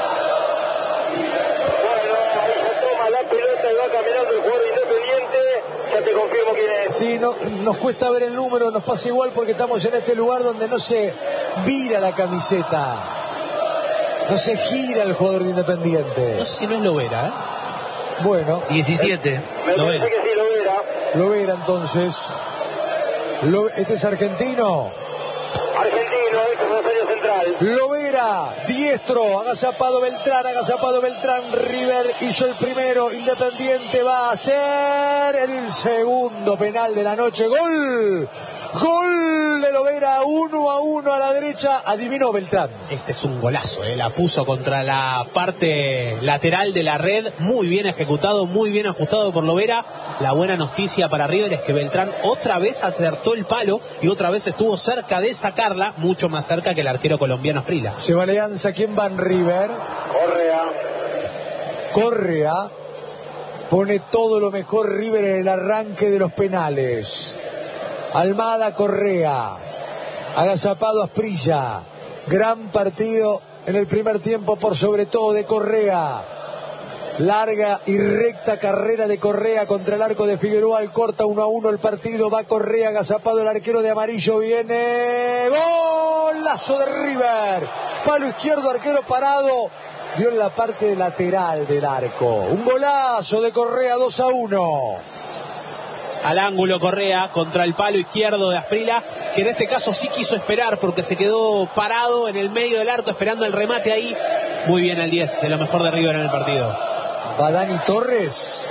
Pelota y va caminando el jugador Independiente. Ya te confirmo quién es. Sí, no, nos cuesta ver el número, nos pasa igual porque estamos en este lugar donde no se vira la camiseta, no se gira el jugador de Independiente. No sé si no es Lovera, ¿eh? Bueno, diecisiete. Me Lovera. parece que sí, Lovera. Lovera entonces. Lo, este es argentino. Argentino, ex Rosario Central. Lovera, diestro, agazapado Beltrán, agazapado Beltrán, River hizo el primero, Independiente va a hacer el segundo penal de la noche, gol, gol de Lovera, uno a uno a la derecha, adivinó Beltrán. Este es un golazo, ¿eh? La puso contra la parte lateral de la red, muy bien ejecutado, muy bien ajustado por Lovera. La buena noticia para River es que Beltrán otra vez acertó el palo y otra vez estuvo cerca de sacarla, mucho más cerca que el arquero colombiano Asprilla. Se va Alianza, ¿quién va en River? Correa. Correa pone todo lo mejor River en el arranque de los penales. Almada, Correa, agazapado Asprilla, gran partido en el primer tiempo por sobre todo de Correa, larga y recta carrera de Correa contra el arco de Figueroa, al corta uno a uno el partido, va Correa, agazapado el arquero de amarillo, viene, golazo de River, palo izquierdo, arquero parado, dio en la parte lateral del arco, un golazo de Correa, dos a uno. Al ángulo Correa contra el palo izquierdo de Asprilla, que en este caso sí quiso esperar porque se quedó parado en el medio del arco esperando el remate ahí. Muy bien el diez, de lo mejor de River en el partido. Va Dani Torres.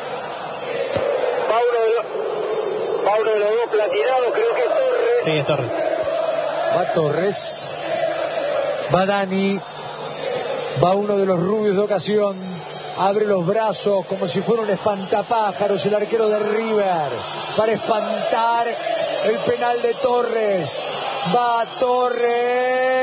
Va uno de los, va uno de los dos platinados, creo que es Torres. Sí, es Torres. Va Torres. Va Dani. Va uno de los rubios de ocasión. Abre los brazos como si fuera un espantapájaros el arquero de River para espantar el penal de Torres. Va Torres,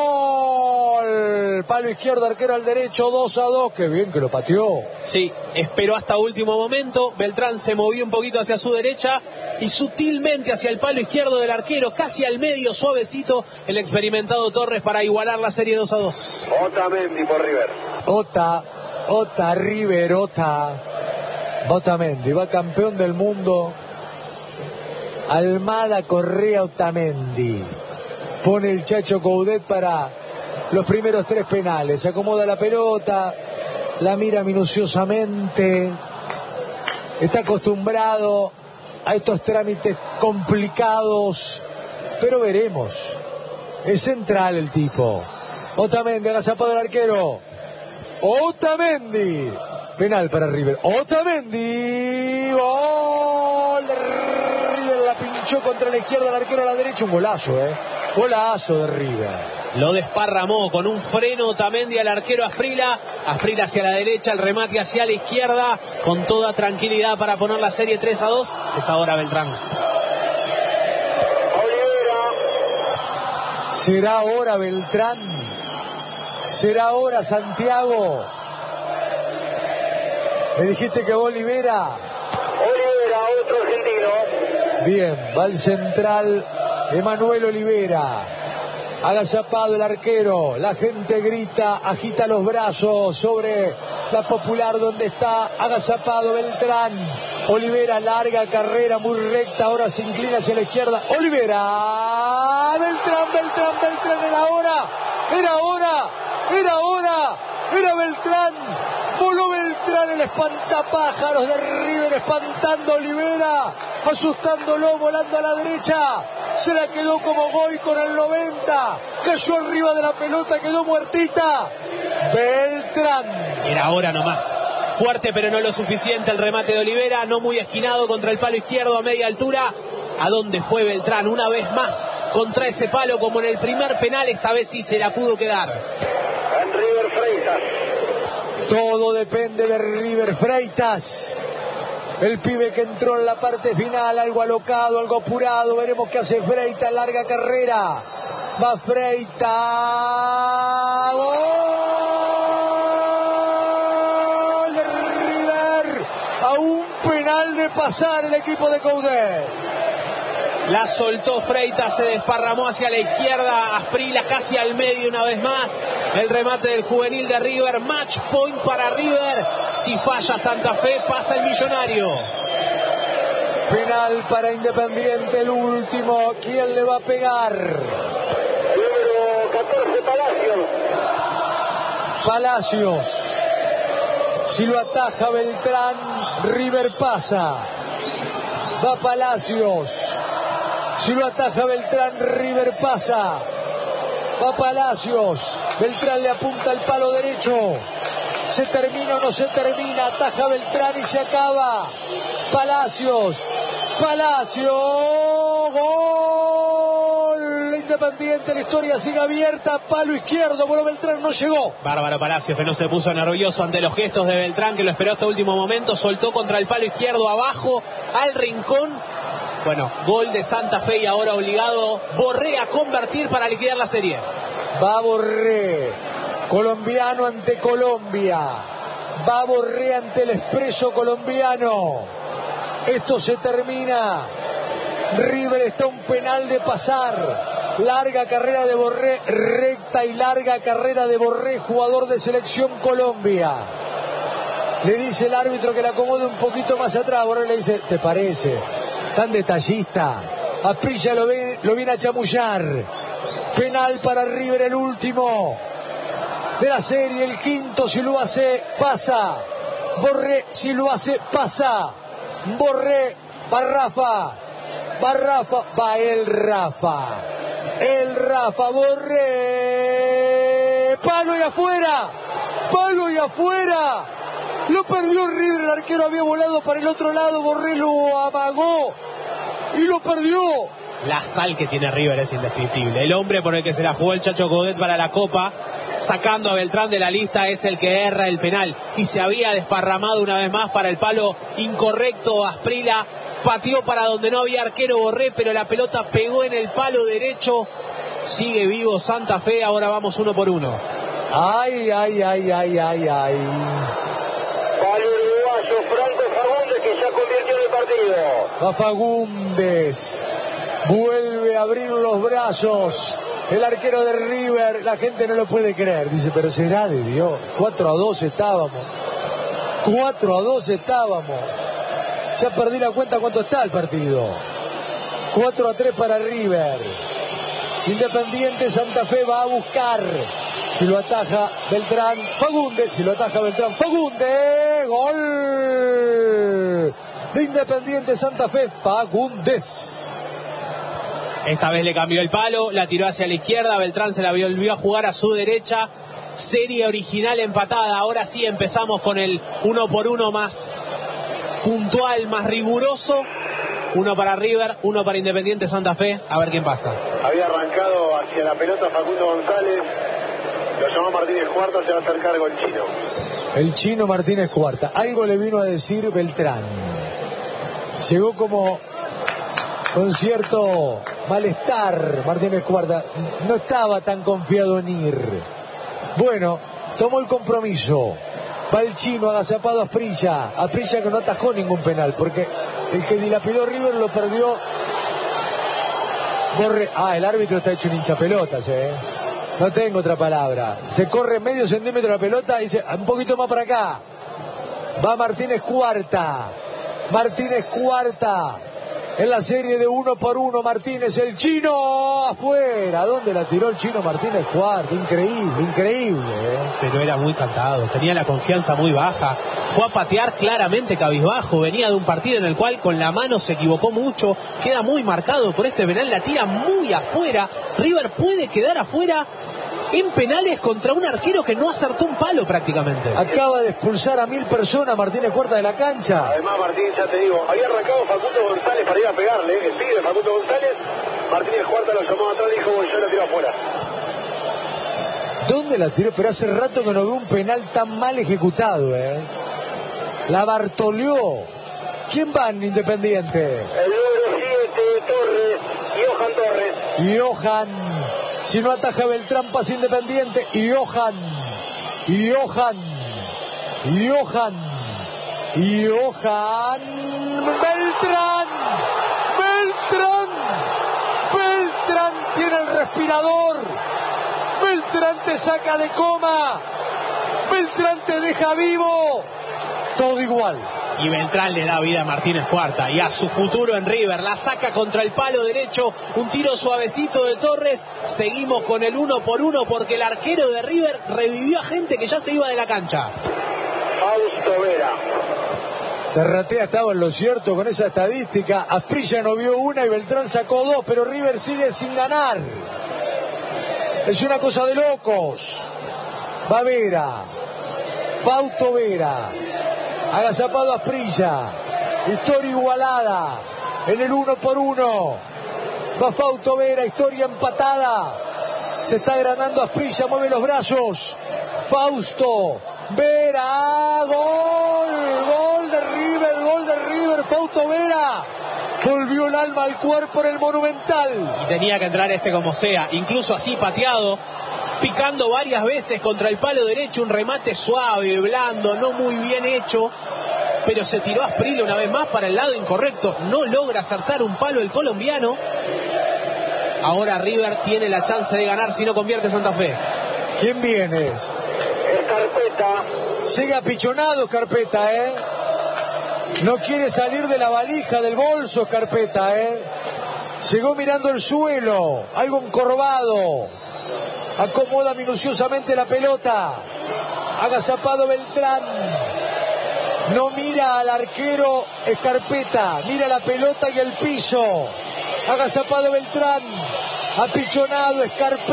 gol, palo izquierdo, arquero al derecho, dos a dos, qué bien que lo pateó. Sí, esperó hasta último momento, Beltrán se movió un poquito hacia su derecha y sutilmente hacia el palo izquierdo del arquero, casi al medio, suavecito, el experimentado Torres para igualar la serie dos a dos. Otamendi por River. Ota, Ota, River, Ota, Otamendi, va campeón del mundo. Almada, Correa, Otamendi. Pone el Chacho Coudet para los primeros tres penales. Se acomoda la pelota, la mira minuciosamente. Está acostumbrado a estos trámites complicados, pero veremos. Es central el tipo. Otamendi, agazapado el arquero. Otamendi. Penal para River. Otamendi. Gol de River. La pinchó contra la izquierda, el arquero a la derecha. Un golazo, eh. Golazo de River. Lo desparramó con un freno Otamendi al arquero Asprilla. Asprilla hacia la derecha, el remate hacia la izquierda. Con toda tranquilidad para poner la serie tres a dos. Es ahora Beltrán. Olivera. ¿Será ahora Beltrán? ¿Será ahora Santiago? Me dijiste que va Olivera. Olivera, otro argentino. Bien, va el central Emanuel Olivera. Agazapado el arquero. La gente grita, agita los brazos sobre la Popular donde está agazapado Beltrán. Olivera, larga carrera, muy recta. Ahora se inclina hacia la izquierda. Olivera. Beltrán, Beltrán, Beltrán. Era hora. Era hora. Era hora. Era Beltrán. Voló Beltrán, el espantapájaros de River, espantando a Olivera, asustándolo, volando a la derecha. Se la quedó como Goy con el noventa. Cayó arriba de la pelota, quedó muertita. Beltrán. Era hora nomás. Fuerte pero no lo suficiente el remate de Olivera, no muy esquinado contra el palo izquierdo a media altura. ¿A dónde fue Beltrán? Una vez más contra ese palo como en el primer penal, esta vez sí se la pudo quedar. En River Freitas. Todo depende de River Freitas. El pibe que entró en la parte final, algo alocado, algo apurado. Veremos qué hace Freitas, larga carrera. Va Freitas. Gol de River. A un penal de pasar el equipo de Coudet. La soltó Freitas, se desparramó hacia la izquierda, Asprilla casi al medio una vez más. El remate del juvenil de River, match point para River. Si falla Santa Fe, pasa el Millonario. Penal para Independiente, el último. ¿Quién le va a pegar? Número catorce, Palacios. Palacios. Si lo ataja Beltrán, River pasa. Va Palacios. Si lo ataja Beltrán, River pasa. Va Palacios. Beltrán le apunta el palo derecho. ¿Se termina o no se termina? Ataja Beltrán y se acaba. Palacios. Palacios. Gol. Independiente, la historia sigue abierta. Palo izquierdo. Bueno, Beltrán no llegó. Bárbaro Palacios, que no se puso nervioso ante los gestos de Beltrán, que lo esperó hasta último momento. Soltó contra el palo izquierdo abajo, al rincón. Bueno, gol de Santa Fe y ahora obligado Borré a convertir para liquidar la serie. Va Borré, colombiano ante Colombia. Va Borré ante el Expreso colombiano. Esto se termina. River está a un penal de pasar. Larga carrera de Borré, recta y larga carrera de Borré, jugador de Selección Colombia. Le dice el árbitro que le acomode un poquito más atrás. Borré le dice, ¿te parece? Tan detallista. Asprilla lo, ve, lo viene a chamullar. Penal para River, el último de la serie, el quinto. Si lo hace, pasa. Borré, si lo hace, pasa. Borré, va Rafa. Va Rafa, va el Rafa. El Rafa, Borré. Palo y afuera. Palo y afuera. Lo perdió River, el arquero había volado para el otro lado, Borré lo amagó y lo perdió. La sal que tiene River es indescriptible. El hombre por el que se la jugó el Chacho Coudet para la Copa, sacando a Beltrán de la lista, es el que erra el penal. Y se había desparramado una vez más para el palo incorrecto. Asprilla pateó para donde no había arquero Borré, pero la pelota pegó en el palo derecho. Sigue vivo Santa Fe, ahora vamos uno por uno. Ay, ay, ay, ay, ay, ay. Para el uruguayo Franco Fagundes, que ya convirtió en el partido. Va Fagundes. Vuelve a abrir los brazos. El arquero de River, la gente no lo puede creer. Dice, pero será de Dios. cuatro a dos estábamos. cuatro a dos estábamos. Ya perdí la cuenta cuánto está el partido. cuatro a tres para River. Independiente Santa Fe va a buscar. Si lo ataja Beltrán, Fagundes. Si lo ataja Beltrán, Fagundes. Gol de Independiente Santa Fe, Fagundes. Esta vez le cambió el palo, la tiró hacia la izquierda, Beltrán se la volvió a jugar a su derecha. Serie original empatada. Ahora sí empezamos con el uno por uno más puntual, más riguroso. Uno para River, uno para Independiente Santa Fe. A ver quién pasa. Había arrancado hacia la pelota Facundo González. Lo llamó Martínez Cuarta, se va a hacer cargo el chino. El chino Martínez Cuarta. Algo le vino a decir Beltrán. Llegó como con cierto malestar Martínez Cuarta. No estaba tan confiado en ir. Bueno, tomó el compromiso. Va el chino agazapado a Asprilla. Asprilla que no atajó ningún penal, porque el que dilapidó River lo perdió Borré. Ah, el árbitro está hecho un hinchapelotas, eh. No tengo otra palabra. Se corre medio centímetro la pelota y dice, un poquito más para acá. Va Martínez Cuarta. Martínez Cuarta. En la serie de uno por uno, Martínez, el chino afuera. ¿Dónde la tiró el chino Martínez Cuarta? Increíble, increíble. ¿eh? Pero era muy cantado, tenía la confianza muy baja. Fue a patear claramente cabizbajo. Venía de un partido en el cual con la mano se equivocó mucho. Queda muy marcado por este penal, la tira muy afuera. River puede quedar afuera en penales contra un arquero que no acertó un palo prácticamente. Acaba de expulsar a mil personas Martínez Cuarta de la cancha. Además, Martín, ya te digo, había arrancado Facundo González para ir a pegarle, el pibe Facundo González. Martínez Cuarta lo llamó atrás y dijo, yo la tiro afuera. ¿Dónde la tiró? Pero hace rato que no veo un penal tan mal ejecutado, ¿eh? La Bartoleó. ¿Quién va en Independiente? El número siete, Torres, Johan Torres. Johan Si no ataja Beltrán, pasa Independiente. Y Johan. Y Johan. Y Johan. Y Johan. Beltrán. Beltrán. Beltrán tiene el respirador. Beltrán te saca de coma. Beltrán te deja vivo. Todo igual. Y Beltrán le da vida a Martínez Cuarta y a su futuro en River. La saca contra el palo derecho, un tiro suavecito de Torres. Seguimos con el uno por uno porque el arquero de River revivió a gente que ya se iba de la cancha. Fausto Vera. Serratea estaba en lo cierto con esa estadística. Asprilla no vio una y Beltrán sacó dos, pero River sigue sin ganar. Es una cosa de locos. Va Vera. Fausto Vera. Agazapado Asprilla. Historia igualada. En el uno por uno. Va Fausto Vera. Historia empatada. Se está agranando Asprilla. Mueve los brazos. Fausto Vera. Gol. Gol de River. Gol de River. Fausto Vera. Volvió el alma al cuerpo en el Monumental. Y tenía que entrar este como sea. Incluso así pateado. Picando varias veces contra el palo derecho, un remate suave, blando, no muy bien hecho, pero se tiró Asprilla una vez más para el lado incorrecto, no logra acertar un palo el colombiano. Ahora River tiene la chance de ganar si no convierte Santa Fe. ¿Quién vienes? Escarpeta. Sigue apichonado Escarpeta, ¿eh? No quiere salir de la valija, del bolso Escarpeta, ¿eh? Llegó mirando el suelo, algo encorvado. Acomoda minuciosamente la pelota. Agazapado Beltrán. No mira al arquero Escarpeta. Mira la pelota y el piso. Agazapado Beltrán. Apichonado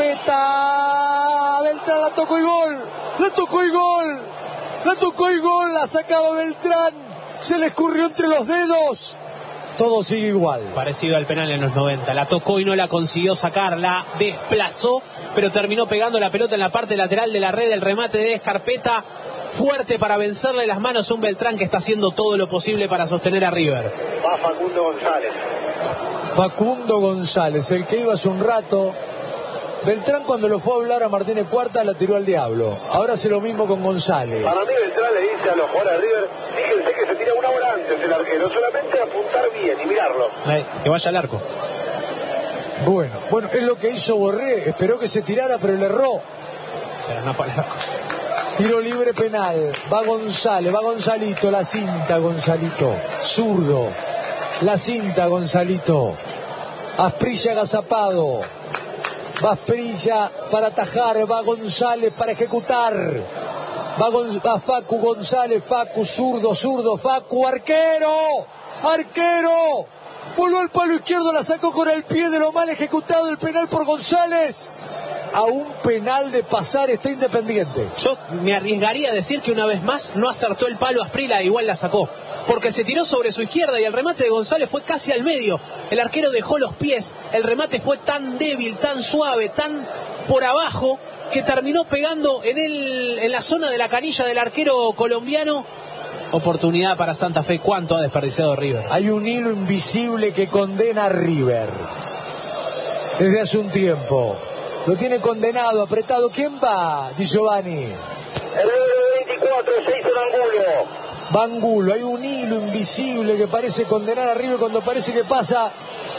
Escarpeta. Beltrán la tocó y gol. La tocó y gol. La tocó y gol. La sacaba Beltrán. Se le escurrió entre los dedos. Todo sigue igual. Parecido al penal en los noventa. La tocó y no la consiguió sacar. La desplazó, pero terminó pegando la pelota en la parte lateral de la red. El remate de Escarpeta, fuerte para vencerle las manos a un Beltrán que está haciendo todo lo posible para sostener a River. Va Facundo González. Facundo González, el que iba hace un rato. Beltrán, cuando lo fue a hablar a Martínez Cuarta, la tiró al diablo. Ahora hace lo mismo con González. Para mí Beltrán le dice a los jugadores de River, fíjense que se tira una hora antes el arquero, solamente apuntar bien y mirarlo. Eh, que vaya al arco. Bueno, bueno, es lo que hizo Borré. Esperó que se tirara, pero le erró. Pero no fue al arco. Tiro libre penal. Va González, va Gonzalito, la cinta Gonzalito. Zurdo. La cinta Gonzalito. Asprilla agazapado. Va Asprilla para atajar, va González para ejecutar. Va, Gon va Facu González, Facu, zurdo, zurdo, Facu, arquero, arquero. Voló al palo izquierdo, la sacó con el pie de lo mal ejecutado el penal por González. A un penal de pasar está Independiente. Yo me arriesgaría a decir que una vez más no acertó el palo Asprilla, igual la sacó. Porque se tiró sobre su izquierda y el remate de González fue casi al medio. El arquero dejó los pies. El remate fue tan débil, tan suave, tan por abajo, que terminó pegando en, el, en la zona de la canilla del arquero colombiano. Oportunidad para Santa Fe. ¿Cuánto ha desperdiciado River? Hay un hilo invisible que condena a River. Desde hace un tiempo. Lo tiene condenado, apretado. ¿Quién va, Di Giovanni? El número veinticuatro, Jason Angulo. Angulo, hay un hilo invisible que parece condenar a River cuando parece que pasa.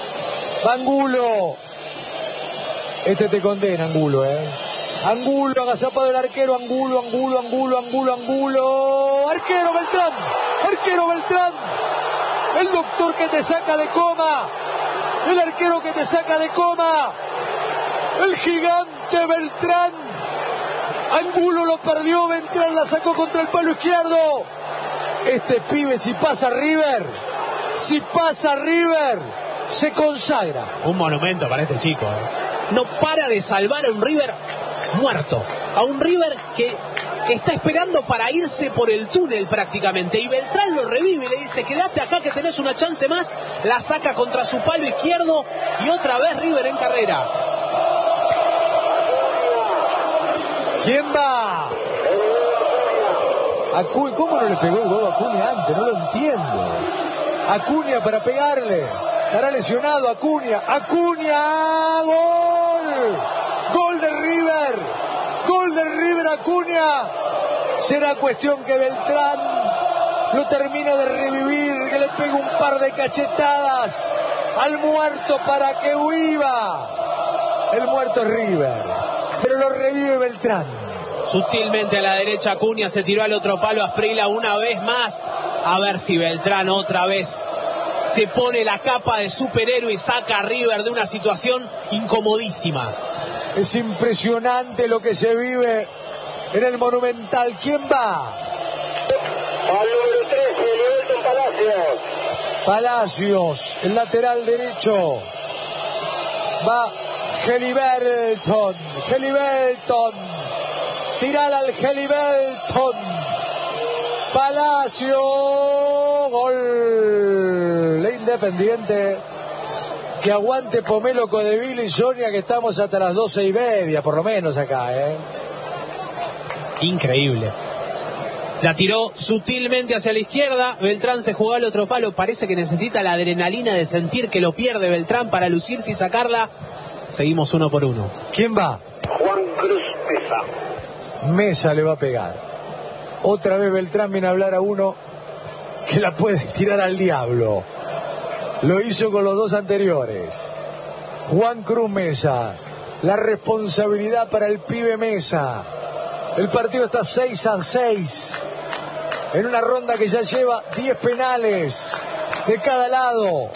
Angulo. Este te condena, Angulo, eh. Angulo, agazapado el arquero, Angulo, Angulo, Angulo, Angulo, Angulo. Arquero Beltrán, arquero Beltrán. El doctor que te saca de coma. El arquero que te saca de coma. El gigante Beltrán. Angulo lo perdió, Beltrán la sacó contra el palo izquierdo. Este pibe, si pasa River, si pasa River, se consagra. Un monumento para este chico. ¿eh? No para de salvar a un River muerto. A un River que, que está esperando para irse por el túnel prácticamente. Y Beltrán lo revive y le dice, quédate acá que tenés una chance más. La saca contra su palo izquierdo y otra vez River en carrera. ¿Quién va? Acuña, ¿cómo no le pegó el gol a Acuña antes? No lo entiendo. Acuña para pegarle. Estará lesionado Acuña. Acuña, gol. de River Acuña. Será cuestión que Beltrán lo termine de revivir, que le pegue un par de cachetadas al muerto para que huiva. El muerto es River, pero lo revive Beltrán. Sutilmente a la derecha Acuña, se tiró al otro palo Asprilla una vez más. A ver si Beltrán otra vez se pone la capa de superhéroe y saca a River de una situación incomodísima. Es impresionante lo que se vive en el Monumental. ¿Quién va? Al número trece, Liberton Palacios. Palacios, el lateral derecho. Va Geliberton. Geliberton. Tirar al Geliberton. Palacio. Gol de Independiente. Que aguante Pomelo Codevil y Sonia, que estamos hasta las doce y media, por lo menos acá, ¿eh? Increíble. La tiró sutilmente hacia la izquierda. Beltrán se jugó al otro palo. Parece que necesita la adrenalina de sentir que lo pierde Beltrán para lucirse y sacarla. Seguimos uno por uno. ¿Quién va? Juan Cruz Mesa. Mesa le va a pegar. Otra vez Beltrán viene a hablar a uno que la puede tirar al diablo. Lo hizo con los dos anteriores. Juan Cruz Mesa. La responsabilidad para el pibe Mesa. El partido está seis a seis. En una ronda que ya lleva diez penales de cada lado.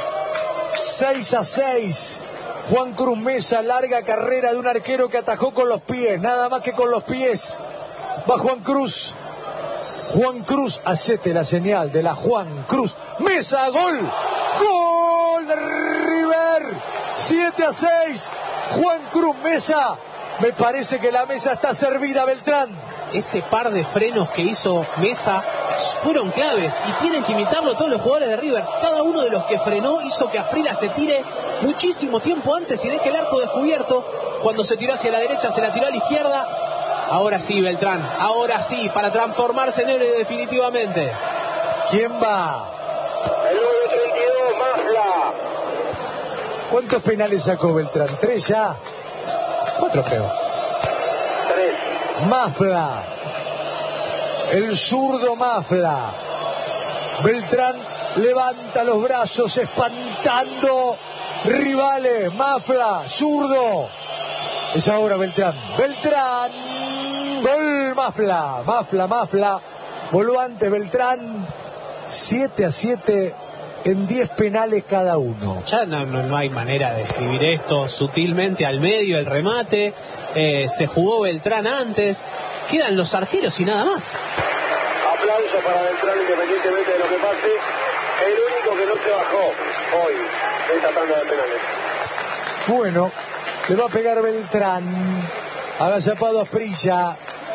seis a seis. Juan Cruz Mesa, larga carrera de un arquero que atajó con los pies. Nada más que con los pies. Va Juan Cruz. Juan Cruz, hacete la señal de la Juan Cruz Mesa. Gol. Gol de River. siete a seis. Juan Cruz Mesa. Me parece que la mesa está servida, Beltrán. Ese par de frenos que hizo Mesa fueron claves y tienen que imitarlo todos los jugadores de River. Cada uno de los que frenó hizo que Asprilla se tire muchísimo tiempo antes y deje el arco descubierto. Cuando se tiró hacia la derecha, se la tiró a la izquierda. Ahora sí, Beltrán, ahora sí, para transformarse en héroe definitivamente. ¿Quién va? El número treinta y dos, Mafla. ¿Cuántos penales sacó Beltrán? ¿Tres ya? Cuatro creo. Tres. Mafla. El zurdo Mafla. Beltrán levanta los brazos espantando rivales. Mafla, zurdo. Es ahora Beltrán. Beltrán. Gol Mafla. Mafla, Mafla. Voló antes Beltrán. siete a siete en diez penales cada uno. Ya no, no, no hay manera de escribir esto. Sutilmente al medio el remate. Eh, se jugó Beltrán antes. Quedan los arqueros y nada más. Aplauso para Beltrán, independientemente de lo que pase. El único que no se bajó hoy de esta tanda de penales. Bueno, le va a pegar Beltrán. Agazapado a Asprilla.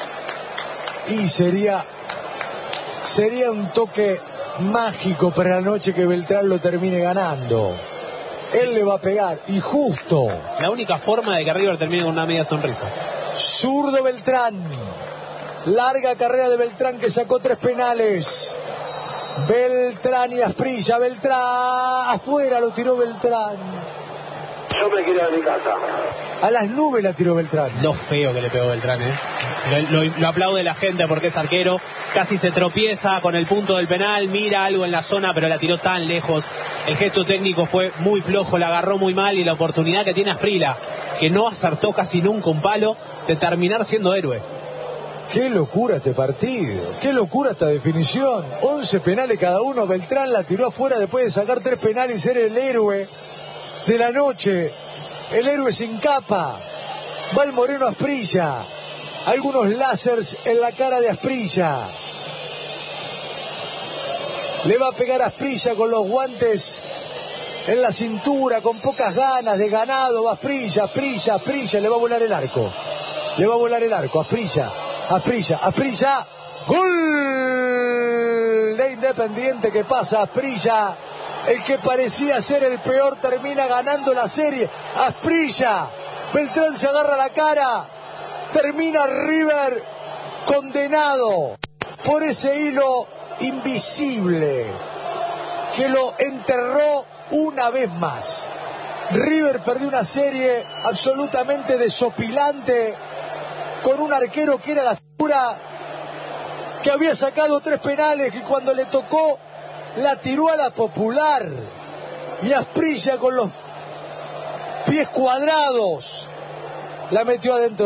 Y sería sería un toque mágico para la noche que Beltrán lo termine ganando. Él le va a pegar, y justo. La única forma de que River termine con una media sonrisa. Zurdo Beltrán. Larga carrera de Beltrán, que sacó tres penales. Beltrán y Asprilla. Beltrán afuera lo tiró Beltrán. Yo me quiero ir a mi casa. A las nubes la tiró Beltrán. Lo feo que le pegó Beltrán, ¿eh? Lo, lo, lo aplaude la gente porque es arquero. Casi se tropieza con el punto del penal. Mira algo en la zona, pero la tiró tan lejos. El gesto técnico fue muy flojo, la agarró muy mal. Y la oportunidad que tiene Asprilla, que no acertó casi nunca un palo, de terminar siendo héroe. Qué locura este partido. Qué locura esta definición. once penales cada uno. Beltrán la tiró afuera después de sacar tres penales y ser el héroe de la noche. El héroe sin capa. Va el Moreno Asprilla. Algunos lásers en la cara de Asprilla. Le va a pegar a Asprilla con los guantes en la cintura, con pocas ganas de ganado. Va Asprilla, Asprilla, Asprilla. Le va a volar el arco. Le va a volar el arco. Asprilla, Asprilla, Asprilla. Gol de Independiente, que pasa Asprilla. El que parecía ser el peor termina ganando la serie. Asprilla. Beltrán se agarra la cara. Termina River condenado por ese hilo invisible que lo enterró una vez más. River perdió una serie absolutamente desopilante con un arquero que era la figura que había sacado tres penales y cuando le tocó la tiró a la Popular. Y Asprilla con los pies cuadrados la metió adentro.